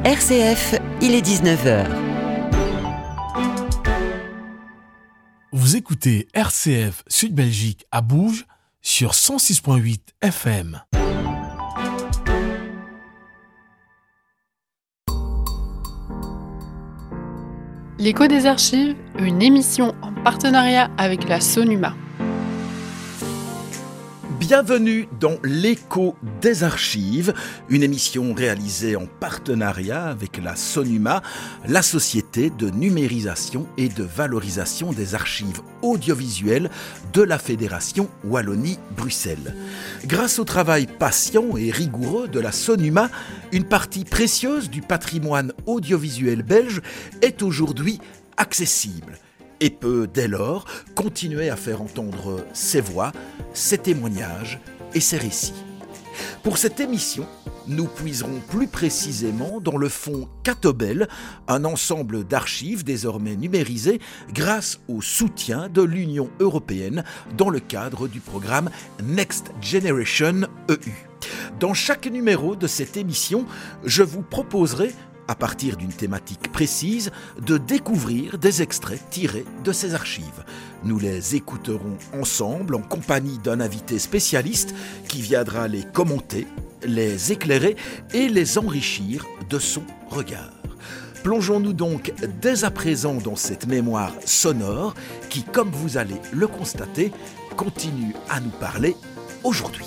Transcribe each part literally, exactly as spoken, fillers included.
R C F, il est dix-neuf heures. Vous écoutez R C F Sud Belgique à Bourges sur cent six virgule huit F M. L'écho des archives, une émission en partenariat avec la Sonuma. Bienvenue dans l'écho des archives, une émission réalisée en partenariat avec la Sonuma, la société de numérisation et de valorisation des archives audiovisuelles de la Fédération Wallonie-Bruxelles. Grâce au travail patient et rigoureux de la Sonuma, une partie précieuse du patrimoine audiovisuel belge est aujourd'hui accessible et peut dès lors continuer à faire entendre ses voix, ses témoignages et ses récits. Pour cette émission, nous puiserons plus précisément dans le fonds Catobel, un ensemble d'archives désormais numérisées grâce au soutien de l'Union européenne dans le cadre du programme Next Generation E U. Dans chaque numéro de cette émission, je vous proposerai, à partir d'une thématique précise, de découvrir des extraits tirés de ces archives. Nous les écouterons ensemble en compagnie d'un invité spécialiste qui viendra les commenter, les éclairer et les enrichir de son regard. Plongeons-nous donc dès à présent dans cette mémoire sonore qui, comme vous allez le constater, continue à nous parler aujourd'hui.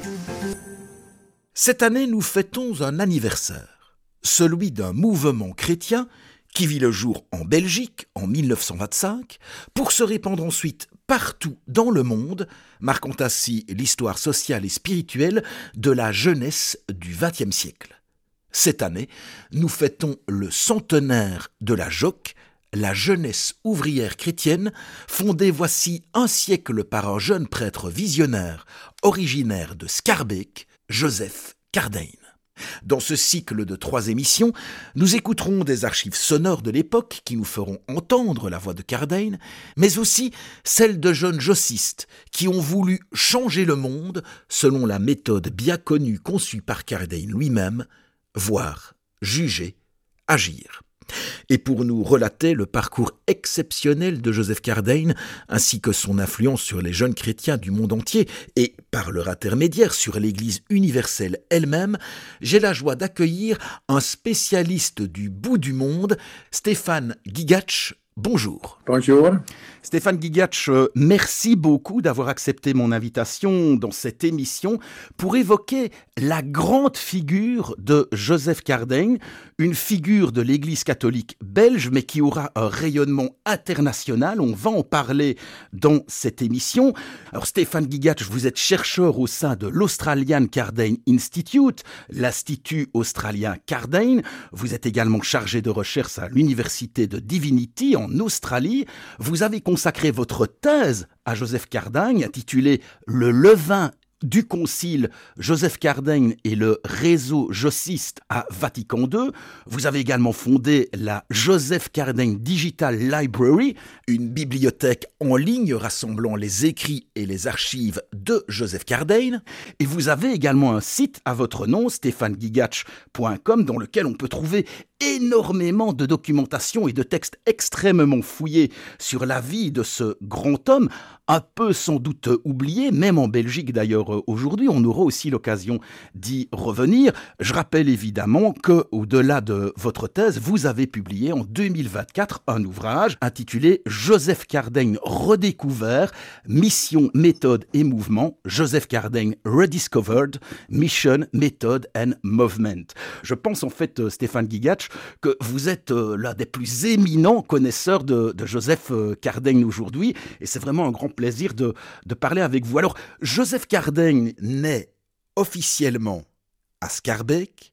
Cette année, nous fêtons un anniversaire, celui d'un mouvement chrétien qui vit le jour en Belgique en mille neuf cent vingt-cinq pour se répandre ensuite partout dans le monde, marquant ainsi l'histoire sociale et spirituelle de la jeunesse du vingtième siècle. Cette année, nous fêtons le centenaire de la J O C, la jeunesse ouvrière chrétienne, fondée voici un siècle par un jeune prêtre visionnaire originaire de Schaerbeek, Joseph Cardijn. Dans ce cycle de trois émissions, nous écouterons des archives sonores de l'époque qui nous feront entendre la voix de Cardijn, mais aussi celles de jeunes jossistes qui ont voulu changer le monde selon la méthode bien connue conçue par Cardijn lui-même, voir, juger, agir. Et pour nous relater le parcours exceptionnel de Joseph Cardijn, ainsi que son influence sur les jeunes chrétiens du monde entier et, par leur intermédiaire, sur l'Église universelle elle-même, j'ai la joie d'accueillir un spécialiste du bout du monde, Stéphane Gigatch. Bonjour. Bonjour. Stéphane Gigatch, merci beaucoup d'avoir accepté mon invitation dans cette émission pour évoquer la grande figure de Joseph Cardijn, une figure de l'Église catholique belge, mais qui aura un rayonnement international. On va en parler dans cette émission. Alors Stéphane Gigatch, vous êtes chercheur au sein de l'Australian Cardijn Institute, l'Institut australien Cardijn. Vous êtes également chargé de recherche à l'Université de Divinity en Australie. Vous avez consacré votre thèse à Joseph Cardijn, intitulée « Le levain du concile Joseph Cardijn et le réseau jossiste à Vatican deux. Vous avez également fondé la Joseph Cardijn Digital Library, une bibliothèque en ligne rassemblant les écrits et les archives de Joseph Cardijn. Et vous avez également un site à votre nom, stéphane gigatch point com, dans lequel on peut trouver énormément de documentation et de textes extrêmement fouillés sur la vie de ce grand homme, un peu sans doute oublié, même en Belgique d'ailleurs aujourd'hui. On aura aussi l'occasion d'y revenir. Je rappelle évidemment que, au-delà de votre thèse, vous avez publié en deux mille vingt-quatre un ouvrage intitulé « Joseph Cardijn redécouvert, mission, méthode et mouvement, Joseph Cardijn rediscovered, mission, method and movement ». Je pense en fait, Stéphane Gigatch, que vous êtes euh, l'un des plus éminents connaisseurs de, de Joseph euh, Cardijn aujourd'hui, et c'est vraiment un grand plaisir de, de parler avec vous. Alors, Joseph Cardijn naît officiellement à Schaerbeek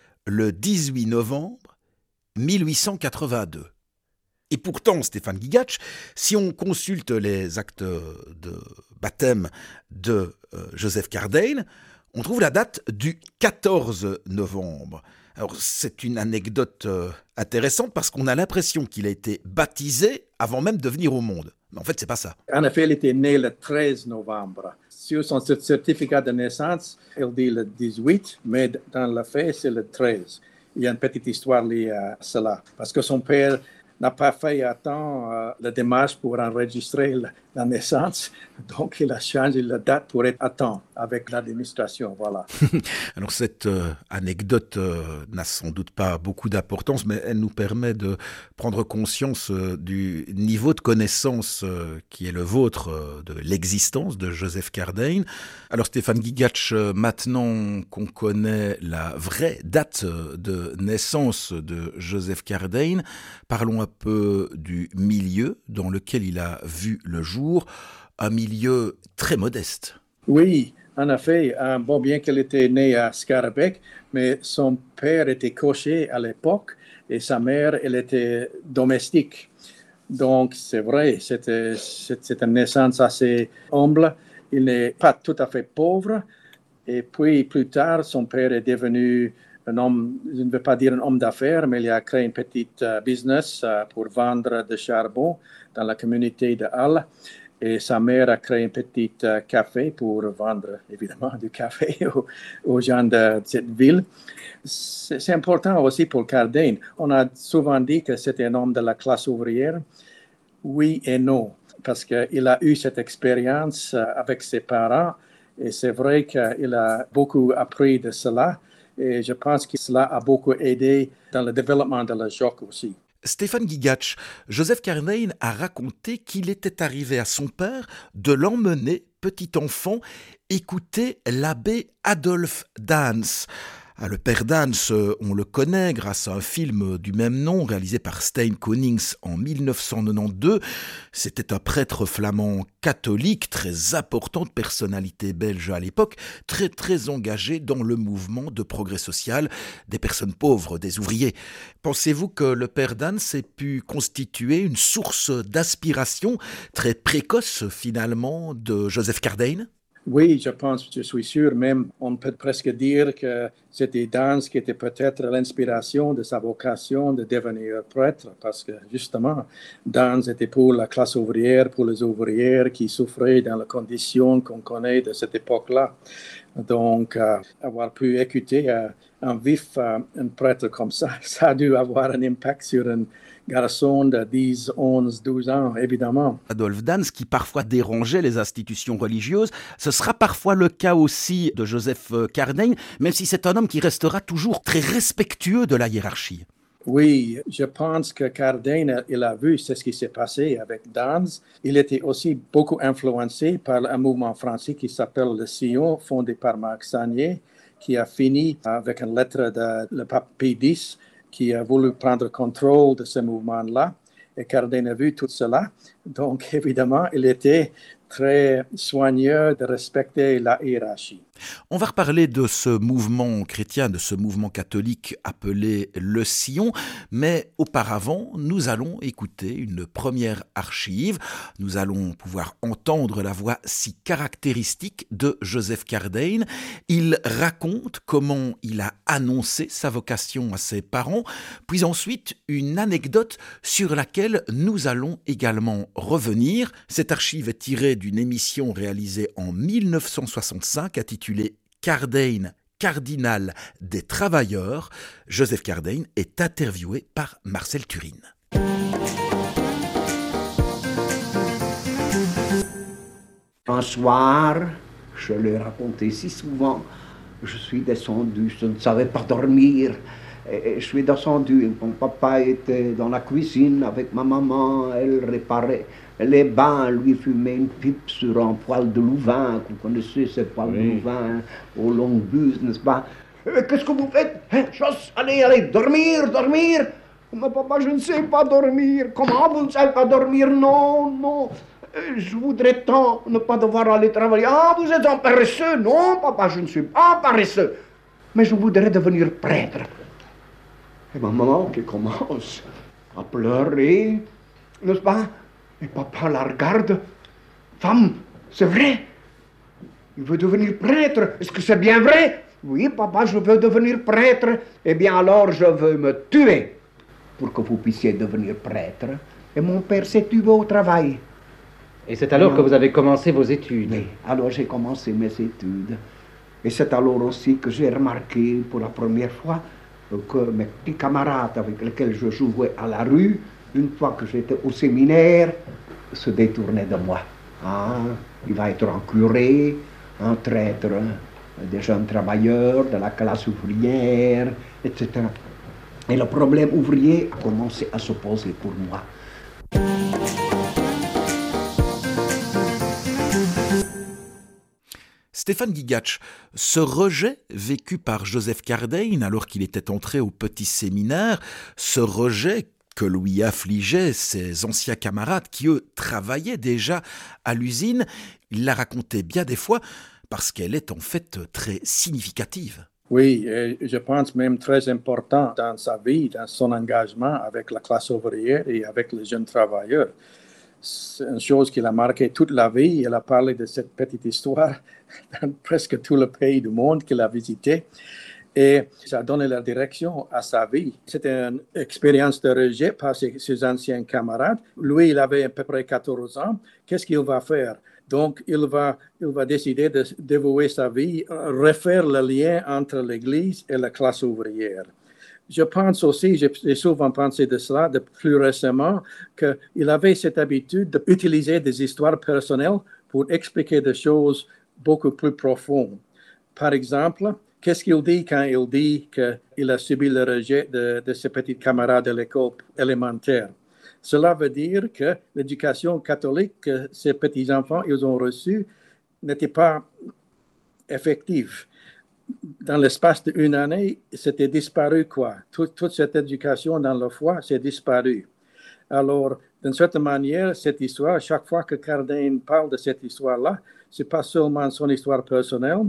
le dix-huit novembre mille huit cent quatre-vingt-deux. Et pourtant, Stéphane Gigatch, si on consulte les actes de baptême de euh, Joseph Cardijn, on trouve la date du quatorze novembre. Alors, c'est une anecdote euh, intéressante parce qu'on a l'impression qu'il a été baptisé avant même de venir au monde. Mais en fait, c'est pas ça. En effet, il était né le treize novembre. Sur son certificat de naissance, il dit le dix-huit, mais dans le fait, c'est le treize. il y a une petite histoire liée à cela. Parce que son père n'a pas fait à temps euh, la démarche pour enregistrer la, la naissance. Donc, il a changé la date pour être à temps avec l'administration. Voilà. Alors, cette euh, anecdote euh, n'a sans doute pas beaucoup d'importance, mais elle nous permet de prendre conscience euh, du niveau de connaissance euh, qui est le vôtre euh, de l'existence de Joseph Cardijn. Alors, Stéphane Gigatch, euh, maintenant qu'on connaît la vraie date de naissance de Joseph Cardijn, parlons un peu du milieu dans lequel il a vu le jour, un milieu très modeste. Oui, en effet. Euh, bon, bien qu'elle était née à Scarbeck, mais son père était cocher à l'époque et sa mère, elle était domestique. Donc, c'est vrai, c'était, c'était une naissance assez humble. Il n'est pas tout à fait pauvre. Et puis, plus tard, son père est devenu un homme, je ne veux pas dire un homme d'affaires, mais il a créé un petit uh, business uh, pour vendre du charbon dans la communauté de Halle. Et sa mère a créé un petit uh, café pour vendre, évidemment, du café aux, aux gens de cette ville. C'est, c'est important aussi pour Cardijn. On a souvent dit que c'était un homme de la classe ouvrière. Oui et non, parce qu'il a eu cette expérience uh, avec ses parents. Et c'est vrai qu'il a beaucoup appris de cela. Et je pense que cela a beaucoup aidé dans le développement de la joc aussi. Stéphane Gigatch, Joseph Cardijn a raconté qu'il était arrivé à son père de l'emmener, petit enfant, écouter l'abbé Adolphe Daens. Ah, le père Daens, on le connaît grâce à un film du même nom réalisé par Stijn Konings en dix-neuf cent quatre-vingt-douze. C'était un prêtre flamand catholique, très importante personnalité belge à l'époque, très très engagé dans le mouvement de progrès social des personnes pauvres, des ouvriers. Pensez-vous que le père Daens ait pu constituer une source d'aspiration très précoce finalement de Joseph Cardijn ? Oui, je pense, je suis sûr, même on peut presque dire que c'était Daens qui était peut-être l'inspiration de sa vocation de devenir prêtre, parce que justement, Daens était pour la classe ouvrière, pour les ouvrières qui souffraient dans les conditions qu'on connaît de cette époque-là. Donc, euh, avoir pu écouter euh, en vif euh, un prêtre comme ça, ça a dû avoir un impact sur un garçon de dix, onze, douze ans, évidemment. Adolphe Daens, qui parfois dérangeait les institutions religieuses, ce sera parfois le cas aussi de Joseph Cardijn, même si c'est un homme qui restera toujours très respectueux de la hiérarchie. Oui, je pense que Cardijn, il a vu ce qui s'est passé avec Daens. Il était aussi beaucoup influencé par un mouvement français qui s'appelle le Sion, fondé par Marc Sagnier, qui a fini avec une lettre de le pape Pie X, qui a voulu prendre contrôle de ce mouvement-là. Et Cardijn a vu tout cela. Donc, évidemment, il était très soigneux de respecter la hiérarchie. On va reparler de ce mouvement chrétien, de ce mouvement catholique appelé le Sion, mais auparavant, nous allons écouter une première archive. Nous allons pouvoir entendre la voix si caractéristique de Joseph Cardijn. Il raconte comment il a annoncé sa vocation à ses parents, puis ensuite une anecdote sur laquelle nous allons également revenir. Cette archive est tirée d'une émission réalisée en dix-neuf cent soixante-cinq intitulée Cardijn, cardinal des travailleurs. Joseph Cardijn est interviewé par Marcel Turine. Un soir, je l'ai raconté si souvent, je suis descendu, je ne savais pas dormir. Et je suis descendu, mon papa était dans la cuisine avec ma maman, elle réparait les bains, lui fumait une pipe sur un poêle de louvain, vous connaissez ce poêle oui. de louvain aux longues buses, n'est-ce pas? euh, Qu'est-ce que vous faites? Hein, chose, allez, allez, dormir, dormir. Mais papa, je ne sais pas dormir. Comment vous ne savez pas dormir? Non, non, euh, je voudrais tant ne pas devoir aller travailler. Ah, vous êtes un paresseux? Non, papa, je ne suis pas paresseux. Mais je voudrais devenir prêtre. Et ma maman qui commence à pleurer, n'est-ce pas? Et papa la regarde. Femme, c'est vrai? Il veut devenir prêtre. Est-ce que c'est bien vrai? Oui, papa, je veux devenir prêtre. Eh bien, alors, je veux me tuer pour que vous puissiez devenir prêtre. Et mon père s'est tué au travail. Et c'est alors, alors que vous avez commencé vos études? Oui, alors j'ai commencé mes études. Et c'est alors aussi que j'ai remarqué pour la première fois que mes petits camarades avec lesquels je jouais à la rue, une fois que j'étais au séminaire, se détournaient de moi. Ah, il va être un curé, un traître, des jeunes travailleurs, de la classe ouvrière, et cetera. Et le problème ouvrier a commencé à se poser pour moi. Stéphane Gigatch, ce rejet vécu par Joseph Cardaigne alors qu'il était entré au petit séminaire, ce rejet que lui affligeaient ses anciens camarades qui, eux, travaillaient déjà à l'usine, il l'a raconté bien des fois parce qu'elle est en fait très significative. Oui, et je pense même très important dans sa vie, dans son engagement avec la classe ouvrière et avec les jeunes travailleurs. C'est une chose qui l'a marqué toute la vie. Elle a parlé de cette petite histoire dans presque tout le pays du monde qu'il a visité. Et ça a donné la direction à sa vie. C'était une expérience de rejet par ses, ses anciens camarades. Lui, il avait à peu près quatorze ans. Qu'est-ce qu'il va faire? Donc, il va, il va décider de dévouer sa vie, refaire le lien entre l'Église et la classe ouvrière. Je pense aussi, j'ai souvent pensé de cela de plus récemment, qu'il avait cette habitude d'utiliser des histoires personnelles pour expliquer des choses beaucoup plus profondes. Par exemple, qu'est-ce qu'il dit quand il dit qu'il a subi le rejet de, de ses petits camarades de l'école élémentaire? Cela veut dire que l'éducation catholique que ces petits-enfants ils ont reçue n'était pas effective. Dans l'espace d'une année, c'était disparu, quoi. Tout, toute cette éducation dans la foi, c'est disparu. Alors, d'une certaine manière, cette histoire, chaque fois que Cardaigne parle de cette histoire-là, ce n'est pas seulement son histoire personnelle.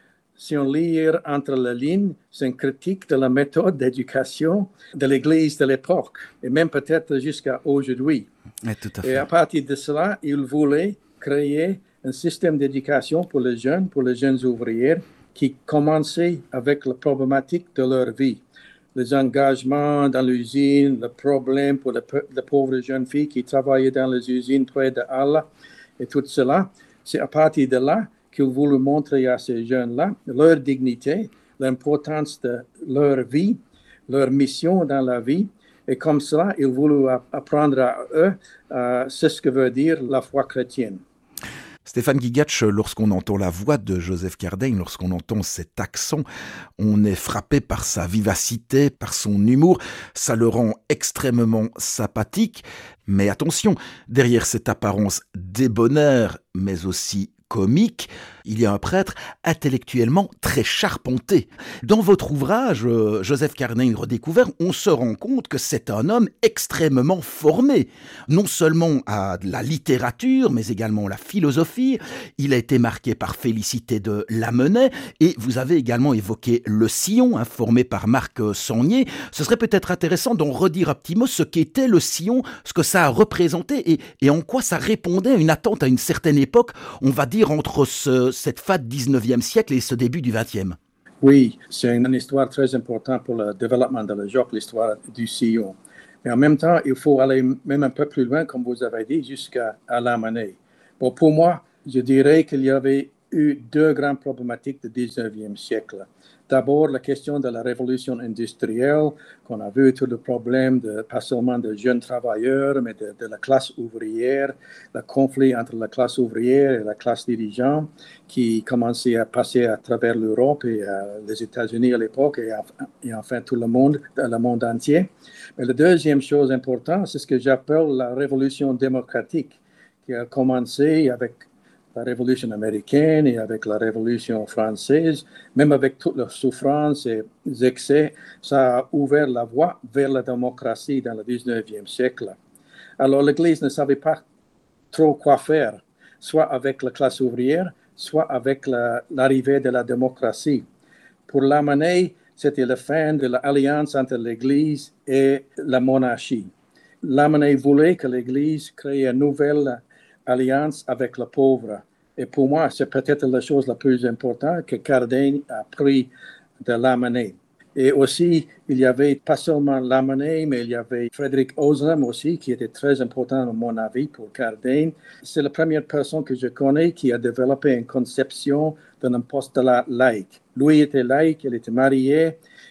Si on lit entre les lignes, c'est une critique de la méthode d'éducation de l'Église de l'époque, et même peut-être jusqu'à aujourd'hui. Ouais, tout à fait. Et à partir de cela, il voulait créer un système d'éducation pour les jeunes, pour les jeunes ouvriers, qui commençaient avec la problématique de leur vie. Les engagements dans l'usine, le problème pour les, les pauvres jeunes filles qui travaillaient dans les usines près de Halle, et tout cela. C'est à partir de là qu'il voulait montrer à ces jeunes-là leur dignité, l'importance de leur vie, leur mission dans la vie. Et comme cela, il voulait apprendre à eux euh, ce que veut dire la foi chrétienne. Stéphane Gigatch, lorsqu'on entend la voix de Joseph Cardaigne, lorsqu'on entend cet accent, on est frappé par sa vivacité, par son humour. Ça le rend extrêmement sympathique. Mais attention, derrière cette apparence débonnaire, mais aussi comique, il y a un prêtre intellectuellement très charpenté. Dans votre ouvrage, euh, Joseph Cardaigne redécouvert, on se rend compte que c'est un homme extrêmement formé, non seulement à la littérature, mais également à la philosophie. Il a été marqué par Félicité de Lamennais, et vous avez également évoqué Le Sillon, hein, formé par Marc Sangnier. Ce serait peut-être intéressant d'en redire un petit mot ce qu'était Le Sillon, ce que ça a représenté, et, et en quoi ça répondait à une attente à une certaine époque, on va dire entre ce, cette fin du dix-neuvième siècle et ce début du vingtième. Oui, c'est une histoire très importante pour le développement de la Jocle, l'histoire du Sillon. Mais en même temps, il faut aller même un peu plus loin, comme vous avez dit, jusqu'à Lamennais. Bon, pour moi, je dirais qu'il y avait eu deux grandes problématiques du dix-neuvième siècle. D'abord, la question de la révolution industrielle, qu'on a vu tout le problème, de, pas seulement de jeunes travailleurs, mais de, de la classe ouvrière, le conflit entre la classe ouvrière et la classe dirigeante qui commençait à passer à travers l'Europe et euh, les États-Unis à l'époque et, et enfin tout le monde, le monde entier. Mais la deuxième chose importante, c'est ce que j'appelle la révolution démocratique qui a commencé avec la Révolution américaine et avec la Révolution française, même avec toute leur souffrance et les excès, ça a ouvert la voie vers la démocratie dans le dix-neuvième siècle. Alors l'Église ne savait pas trop quoi faire, soit avec la classe ouvrière, soit avec la, l'arrivée de la démocratie. Pour Lamennais, c'était la fin de l'alliance entre l'Église et la monarchie. Lamennais voulait que l'Église crée une nouvelle alliance avec le pauvre. Et pour moi, c'est peut-être la chose la plus importante que Cardaigne a pris de Lamennais. Et aussi, il y avait pas seulement Lamennais, mais il y avait Frédéric Ozanam aussi, qui était très important à mon avis pour Cardaigne. C'est la première personne que je connais qui a développé une conception d'un apostolat laïque. Lui était laïque, il était marié,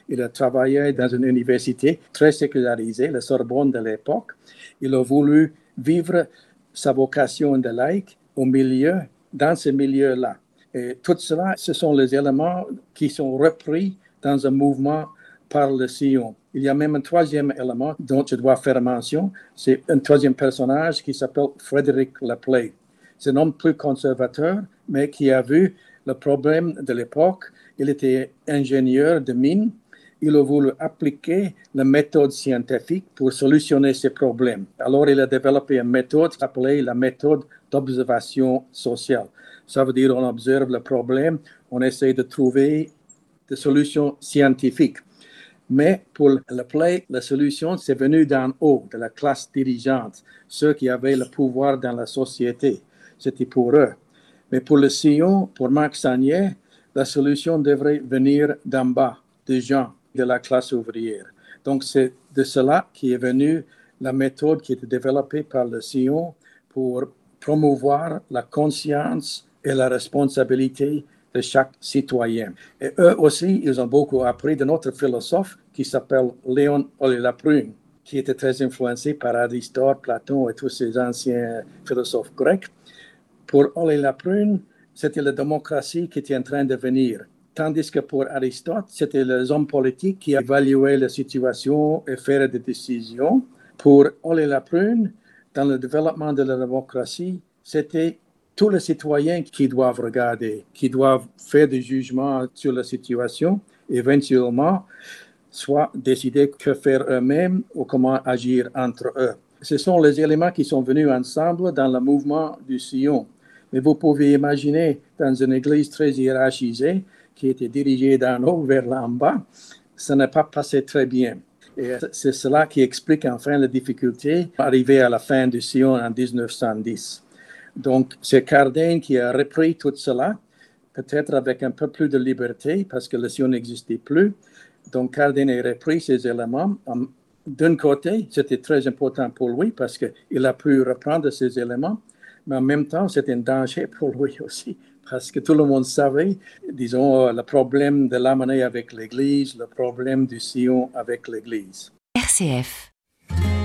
Il a travaillé dans une université très sécularisée, la Sorbonne de l'époque. Il a voulu vivre sa vocation de laïc au milieu, dans ce milieu-là. Et tout cela, ce sont les éléments qui sont repris dans un mouvement par le Sion. Il y a même un troisième élément dont je dois faire mention. C'est un troisième personnage qui s'appelle Frédéric Lapley. C'est un homme plus conservateur, mais qui a vu le problème de l'époque. Il était ingénieur de mine. Il a voulu appliquer la méthode scientifique pour solutionner ces problèmes. Alors, il a développé une méthode appelée la méthode d'observation sociale. Ça veut dire qu'on observe le problème, on essaie de trouver des solutions scientifiques. Mais pour Lapley, la solution, c'est venu d'en haut, de la classe dirigeante, ceux qui avaient le pouvoir dans la société. C'était pour eux. Mais pour le Sion, pour Marc Sangnier, la solution devrait venir d'en bas, des gens de la classe ouvrière. Donc, c'est de cela qui est venue la méthode qui a été développée par le Sion pour promouvoir la conscience et la responsabilité de chaque citoyen. Et eux aussi, ils ont beaucoup appris de notre philosophe qui s'appelle Léon Ollier-Laprune, qui était très influencé par Aristote, Platon et tous ces anciens philosophes grecs. Pour Ollier-Laprune, c'était la démocratie qui était en train de venir. Tandis que pour Aristote, c'était les hommes politiques qui évaluaient la situation et faisaient des décisions. Pour Ollier-Laprune, dans le développement de la démocratie, c'était tous les citoyens qui doivent regarder, qui doivent faire des jugements sur la situation, éventuellement, soit décider que faire eux-mêmes ou comment agir entre eux. Ce sont les éléments qui sont venus ensemble dans le mouvement du Sion. Mais vous pouvez imaginer, dans une église très hiérarchisée, qui était dirigée d'en haut vers l'en bas, ça n'a pas passé très bien. Et c'est cela qui explique enfin la difficulté arrivée à la fin du Sion en dix-neuf cent dix. Donc, c'est Cardin qui a repris tout cela, peut-être avec un peu plus de liberté, parce que le Sion n'existait plus. Donc, Cardin a repris ces éléments. D'un côté, c'était très important pour lui, parce qu'il a pu reprendre ces éléments, mais en même temps, c'était un danger pour lui aussi, parce que tout le monde savait, disons, le problème de l'Amenée avec l'Église, le problème du Sion avec l'Église. R C F